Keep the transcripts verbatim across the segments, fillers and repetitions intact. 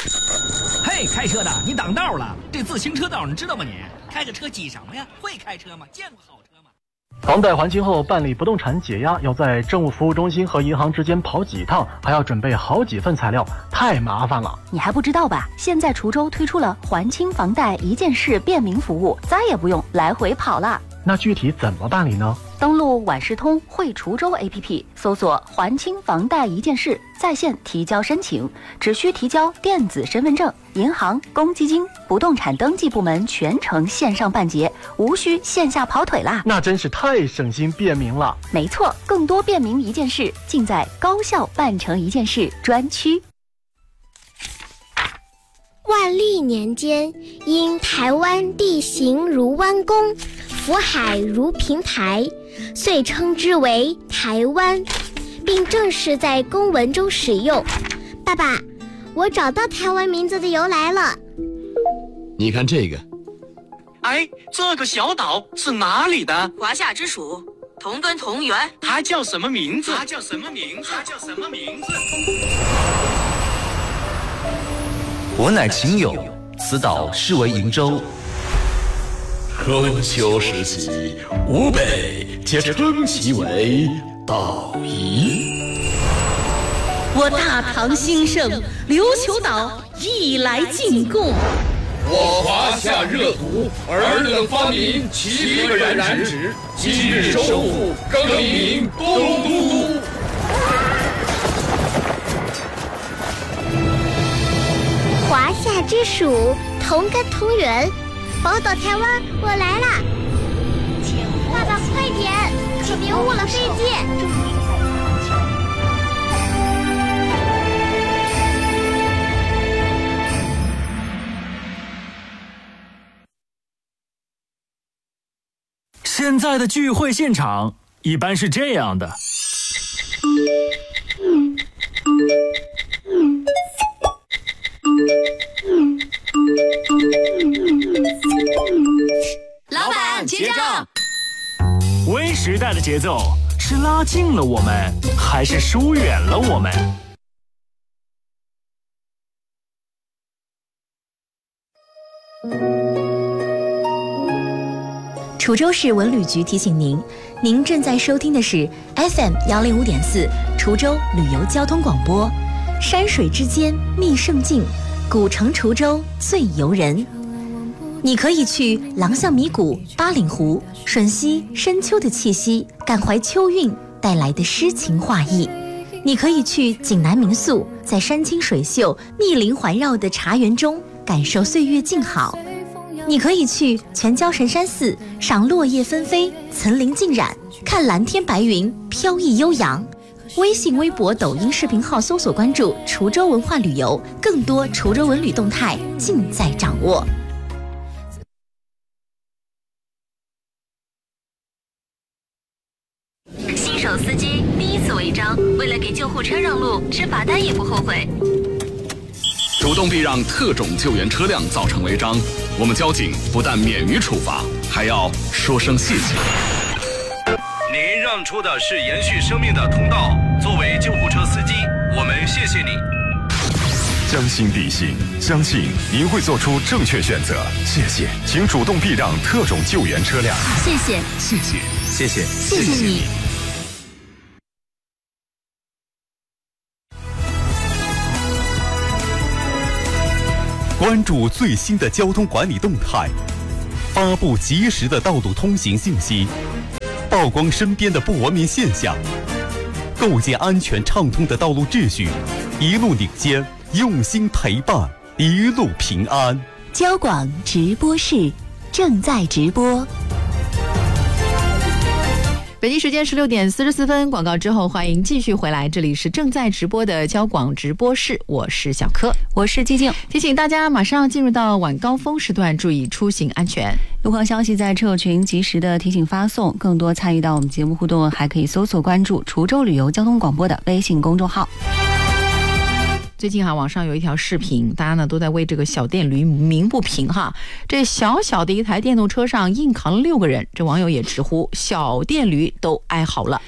嘿，开车的，你挡道了！这自行车道你知道吗？你开个车挤什么呀？会开车吗？见过好车吗？ 房贷还清后办理不动产解押，要在政务服务中心和银行之间跑几趟，还要准备好几份材料，太麻烦了。 你还不知道吧？现在滁州推出了还清房贷一键式便民服务，再也不用来回跑了。 那具体怎么办理呢？ 登录万事通惠滁州 A P P， 搜索还清房贷一件事，在线提交申请，只需提交电子身份证，银行、公积金、不动产登记部门全程线上办结，无需线下跑腿啦。 那真是太省心便民了。 没错，更多便民一件事尽在高效办成一件事专区。 万历年间，因台湾地形如弯弓，福海如平台，遂称之为台湾，并正式在公文中使用。爸爸，我找到台湾名字的由来了。 你看这个， 哎，这个小岛是哪里的？ 华夏之属，同根同源。 它叫什么名字？ 它叫什么名字？它叫什么名字？ 我乃秦友，此岛是为瀛洲。 春秋时期，吴北皆称其为岛夷。 我大唐兴盛，琉球岛亦来进贡。 我华夏热土，尔等发明齐个染指，今日收复，更名东都。 华夏之属，同根同源。宝岛台湾，我来啦！爸爸，快点，可别误了飞机。 现在的聚会现场一般是这样的。 老板结账。 微时代的节奏是拉近了我们，还是疏远了我们？ 滁州市文旅局提醒您，您正在收听的是 F M 幺零五点四滁州旅游交通广播。山水之间觅胜境，古城滁州最游人。你可以去廊巷迷谷、八岭湖，吮吸深秋的气息，感怀秋韵带来的诗情画意。你可以去景南民宿，在山清水秀、密林环绕的茶园中感受岁月静好。你可以去全椒神山寺，赏落叶纷飞、层林尽染，看蓝天白云飘逸悠扬。微信、微博、抖音视频号搜索关注滁州文化旅游，更多滁州文旅动态尽在掌握。 新手司机第一次违章，为了给救护车让路，吃罚单也不后悔。 主动避让特种救援车辆造成违章，我们交警不但免于处罚，还要说声谢谢。 您让出的是延续生命的通道，作为救护车司机，我们谢谢你。 将心比心，相信您会做出正确选择。谢谢，请主动避让特种救援车辆。 谢谢， 谢谢， 谢谢， 谢谢你。 关注最新的交通管理动态，发布及时的道路通行信息，曝光身边的不文明现象，构建安全畅通的道路秩序，一路领先，用心陪伴，一路平安。 交广直播室正在直播。 北京时间十六点四十四分，广告之后欢迎继续回来，这里是正在直播的交广直播室，我是小柯， 我是寂静。 提醒大家马上进入到晚高峰时段，注意出行安全。 路况消息在车友群及时的提醒发送，更多参与到我们节目互动，还可以搜索关注滁州旅游交通广播的微信公众号。 最近哈，网上有一条视频，大家呢都在为这个小电驴鸣不平哈。这小小的一台电动车上硬扛了六个人，这网友也直呼小电驴都哀嚎了。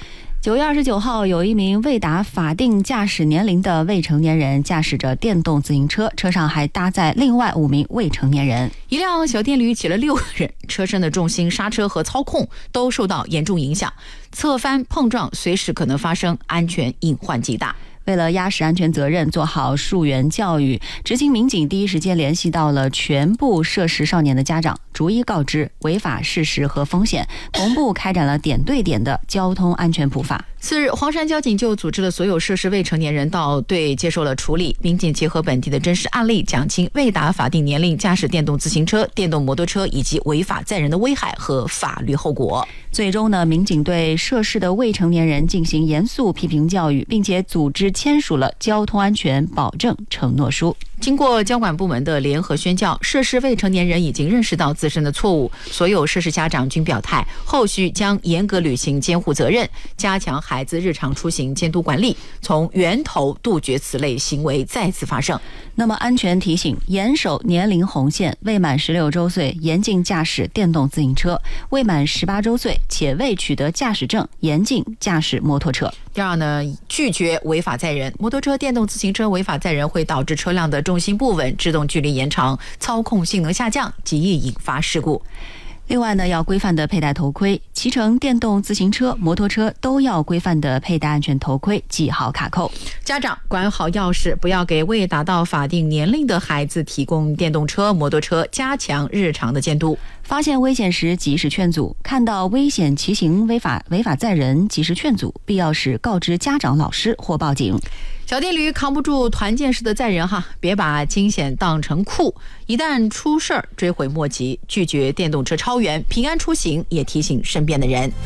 九月二十九号，有一名未达法定驾驶年龄的未成年人驾驶着电动自行车，车上还搭载另外五名未成年人。 一辆小电驴挤了六个人，车身的重心、刹车和操控都受到严重影响，侧翻碰撞随时可能发生，安全隐患极大。 为了压实安全责任，做好溯源教育，执勤民警第一时间联系到了全部涉事少年的家长，逐一告知违法事实和风险，同步开展了点对点的交通安全普法。 次日，黄山交警就组织了所有涉事未成年人到队接受了处理。民警结合本地的真实案例，讲清未达法定年龄驾驶电动自行车、电动摩托车以及违法载人的危害和法律后果。 最终呢，民警对涉事的未成年人进行严肃批评教育，并且组织签署了交通安全保证承诺书。 经过交管部门的联合宣教，涉事未成年人已经认识到自身的错误，所有涉事家长均表态，后续将严格履行监护责任，加强孩子日常出行监督管理，从源头杜绝此类行为再次发生。 那么安全提醒：严守年龄红线，未满十六周岁严禁驾驶电动自行车，未满十八周岁且未取得驾驶证严禁驾驶摩托车。 第二呢，拒绝违法载人。摩托车、电动自行车违法载人会导致车辆的重心不稳、制动距离延长、操控性能下降，极易引发事故。 另外呢，要规范的佩戴头盔，骑乘电动自行车、摩托车都要规范的佩戴安全头盔，系好卡扣。 家长管好钥匙，不要给未达到法定年龄的孩子提供电动车、摩托车，加强日常的监督。 发现危险时及时劝阻，看到危险骑行、违法违法载人及时劝阻，必要时告知家长、老师或报警。 小电驴扛不住团建式的载人哈，别把惊险当成酷，一旦出事儿追悔莫及。拒绝电动车超员，平安出行，也提醒身边的人。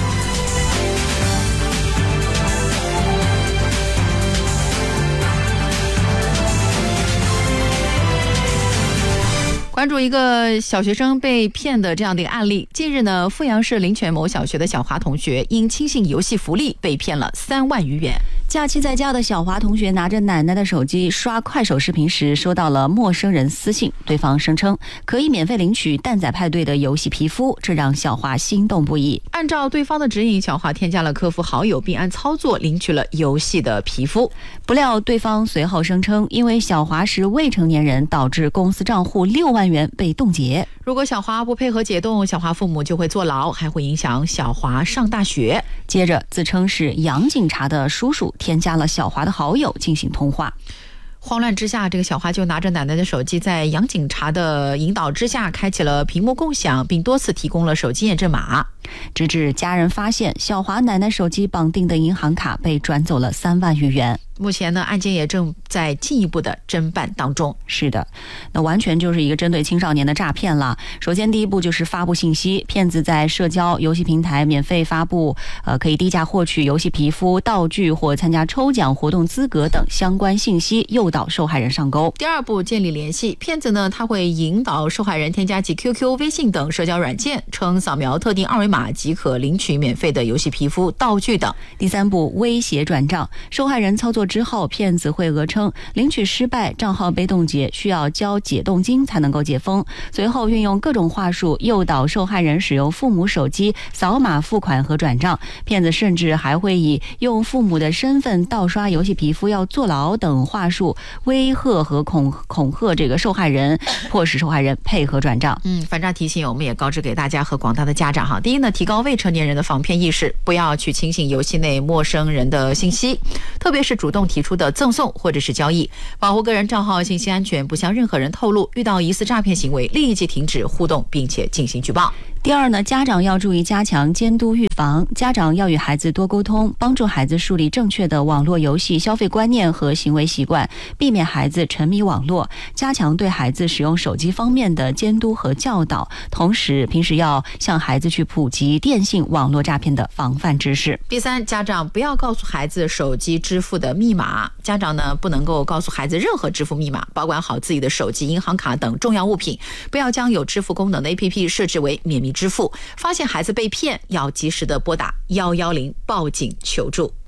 关注一个小学生被骗的这样的一个案例。近日呢，阜阳市灵泉某小学的小华同学因轻信游戏福利被骗了三万余元。 假期在家的小华同学拿着奶奶的手机刷快手视频时，收到了陌生人私信，对方声称可以免费领取蛋仔派对的游戏皮肤，这让小华心动不已。 按照对方的指引，小华添加了客服好友，并按操作领取了游戏的皮肤。 不料对方随后声称，因为小华是未成年人，导致公司账户六万元被冻结。 如果小华不配合解冻，小华父母就会坐牢，还会影响小华上大学。 接着自称是杨警察的叔叔添加了小华的好友进行通话。 慌乱之下，这个小华就拿着奶奶的手机，在杨警察的引导之下开启了屏幕共享，并多次提供了手机验证码， 直至家人发现小华奶奶手机绑定的银行卡被转走了三万余元。 目前呢，案件也正在进一步的侦办当中。 是的，那完全就是一个针对青少年的诈骗了。首先第一步就是发布信息，骗子在社交游戏平台免费发布呃可以低价获取游戏皮肤、道具或参加抽奖活动资格等相关信息，诱导受害人上钩。 第二步，建立联系。骗子呢，他会引导受害人添加其 Q Q、微信等社交软件，称扫描特定二维码即可领取免费的游戏皮肤、道具等。 第三步，威胁转账。受害人操作之后，骗子会讹称领取失败，账号被冻结，需要交解冻金才能够解封。随后运用各种话术诱导受害人使用父母手机扫码付款和转账。骗子甚至还会以用父母的身份盗刷游戏皮肤要坐牢等话术威吓和恐恐吓这个受害人，迫使受害人配合转账。 嗯，反诈提醒我们也告知给大家和广大的家长哈。第一呢，提高未成年人的防骗意识，不要去轻信游戏内陌生人的信息，特别是主动提出的赠送或者是交易，保护个人账号信息安全，不向任何人透露。遇到疑似诈骗行为，立即停止互动，并且进行举报。 第二呢，家长要注意加强监督预防，家长要与孩子多沟通，帮助孩子树立正确的网络游戏消费观念和行为习惯，避免孩子沉迷网络，加强对孩子使用手机方面的监督和教导。同时，平时要向孩子去普及电信网络诈骗的防范知识。 第三，家长不要告诉孩子手机支付的密码，家长呢不能够告诉孩子任何支付密码，保管好自己的手机、银行卡等重要物品，不要将有支付功能的 A P P 设置为免密支付。发现孩子被骗，要及时的拨打一一零报警求助。